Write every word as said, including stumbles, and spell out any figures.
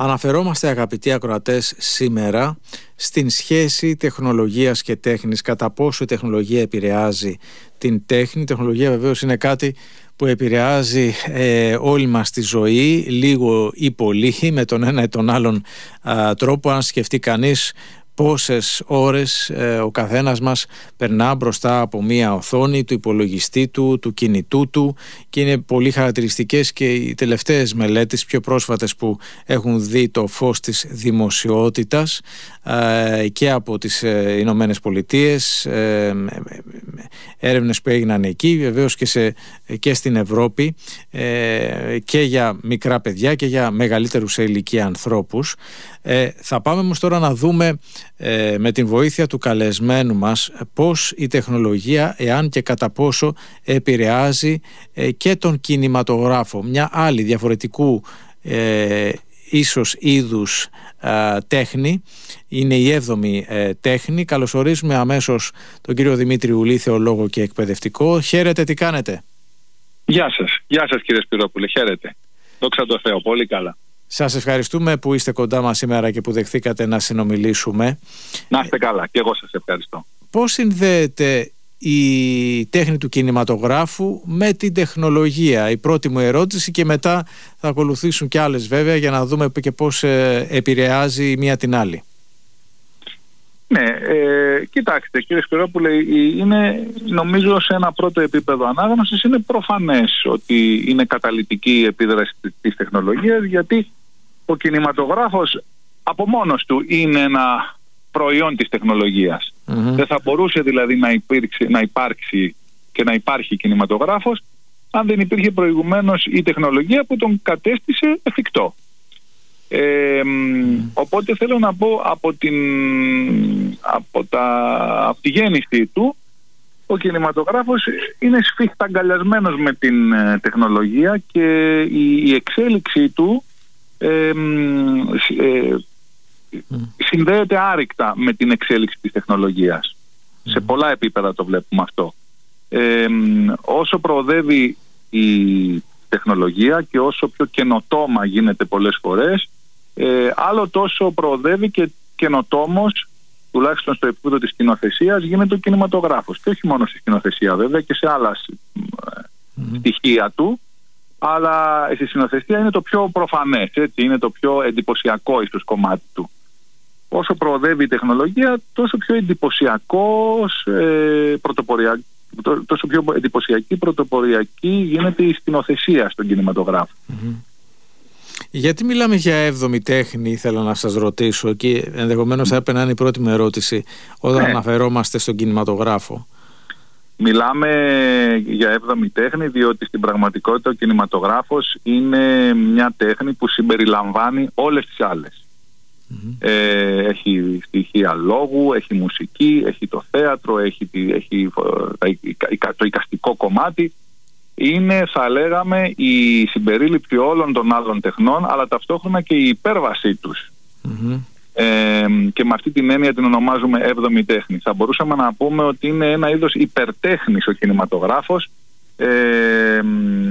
Αναφερόμαστε, αγαπητοί ακροατές, σήμερα στην σχέση τεχνολογίας και τέχνης, κατά πόσο η τεχνολογία επηρεάζει την τέχνη. Η τεχνολογία βεβαίως είναι κάτι που επηρεάζει ε, όλη μας τη ζωή, λίγο ή πολύ, με τον ένα ή τον άλλον α, τρόπο. Αν σκεφτεί κανείς πόσες ώρες ε, ο καθένας μας περνά μπροστά από μία οθόνη του υπολογιστή του, του κινητού του, και είναι πολύ χαρακτηριστικές και οι τελευταίες μελέτες, πιο πρόσφατες, που έχουν δει το φως της δημοσιότητας ε, και από τις ε, Ηνωμένες Πολιτείες, ε, έρευνες που έγιναν εκεί, βεβαίως και, σε, και στην Ευρώπη, ε, και για μικρά παιδιά και για μεγαλύτερους σε ηλικία ανθρώπους. Ε, θα πάμε όμως τώρα να δούμε ε, με την βοήθεια του καλεσμένου μας πώς η τεχνολογία, εάν και κατά πόσο, επηρεάζει ε, και τον κινηματογράφο, μια άλλη διαφορετικού ε, ίσως είδους ε, τέχνη. Είναι η έβδομη ε, τέχνη. Καλωσορίζουμε αμέσως τον κύριο Δημήτρη Ουλή, θεολόγο και εκπαιδευτικό. Χαίρετε, τι κάνετε? Γεια σας, γεια σας κύριε Σπυρόπουλε, χαίρετε. Δόξα τω Θεώ, πολύ καλά. Σας ευχαριστούμε που είστε κοντά μας σήμερα και που δεχθήκατε να συνομιλήσουμε. Να είστε καλά, και εγώ σας ευχαριστώ. Πώς συνδέεται η τέχνη του κινηματογράφου με την τεχνολογία? Η πρώτη μου ερώτηση, και μετά θα ακολουθήσουν και άλλες βέβαια, για να δούμε και πώς επηρεάζει η μία την άλλη. Ναι, ε, κοιτάξτε κύριε Σπυρόπουλε, είναι, νομίζω σε ένα πρώτο επίπεδο ανάγνωσης είναι προφανές ότι είναι καταλυτική η επίδραση της τεχνολογίας, γιατί ο κινηματογράφος από μόνος του είναι ένα προϊόν της τεχνολογίας. Mm-hmm. Δεν θα μπορούσε δηλαδή να, υπήρξει, να υπάρξει και να υπάρχει κινηματογράφος αν δεν υπήρχε προηγουμένως η τεχνολογία που τον κατέστησε εφικτό. Ε, mm. Οπότε θέλω να πω από, την, από, τα, από τη γέννησή του ο κινηματογράφος είναι σφιχταγκαλιασμένος με την ε, τεχνολογία, και η, η εξέλιξή του ε, ε, mm. συνδέεται άρρηκτα με την εξέλιξη της τεχνολογίας. Mm. Σε πολλά επίπεδα το βλέπουμε αυτό. Ε, όσο προοδεύει η τεχνολογία και όσο πιο καινοτόμα γίνεται πολλές φορές, ε, άλλο τόσο προοδεύει και καινοτόμος, τουλάχιστον στο επίπεδο της σκηνοθεσίας, γίνεται ο κινηματογράφος. Και όχι μόνο στη σκηνοθεσία βέβαια, και σε άλλα mm-hmm. στοιχεία του, αλλά στη σκηνοθεσία είναι το πιο προφανές, έτσι, είναι το πιο εντυπωσιακό ίσως κομμάτι του. Όσο προοδεύει η τεχνολογία, τόσο πιο εντυπωσιακός ε, πρωτοποριακό, τόσο πιο εντυπωσιακή, πρωτοποριακή γίνεται η σκηνοθεσία στον κινηματογράφο. Mm-hmm. Γιατί μιλάμε για έβδομη τέχνη, ήθελα να σας ρωτήσω, και ενδεχομένως θα έπαιρνα είναι η πρώτη μου ερώτηση όταν ναι. αναφερόμαστε στον κινηματογράφο. Μιλάμε για έβδομη τέχνη διότι στην πραγματικότητα ο κινηματογράφος είναι μια τέχνη που συμπεριλαμβάνει όλες τις άλλες. Mm-hmm. Ε, έχει στοιχεία λόγου, έχει μουσική, έχει το θέατρο, έχει, έχει το εικαστικό κομμάτι. Είναι, θα λέγαμε, η συμπερίληψη όλων των άλλων τεχνών, αλλά ταυτόχρονα και η υπέρβασή τους. Mm-hmm. Ε, και με αυτή την έννοια την ονομάζουμε έβδομη τέχνη. Θα μπορούσαμε να πούμε ότι είναι ένα είδος υπερτέχνης ο κινηματογράφος, ε,